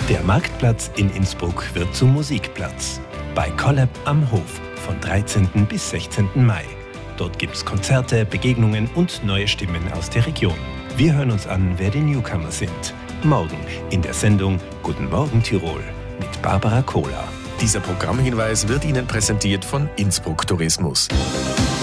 Der Marktplatz in Innsbruck wird zum Musikplatz. Bei Collab am Hof von 13. bis 16. Mai. Dort gibt's Konzerte, Begegnungen und neue Stimmen aus der Region. Wir hören uns an, wer die Newcomer sind. Morgen in der Sendung Guten Morgen Tirol mit Barbara Kohler. Dieser Programmhinweis wird Ihnen präsentiert von Innsbruck Tourismus.